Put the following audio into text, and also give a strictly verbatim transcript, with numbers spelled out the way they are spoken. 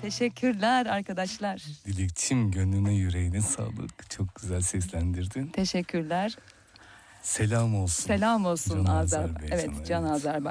Teşekkürler arkadaşlar. Dilekçim, gönlüne yüreğine sağlık. Çok güzel seslendirdin. Teşekkürler. Selam olsun. Selam olsun Can Azerbaycan. Azerbaycan'a, Evet, Can evet. Azerbaycan.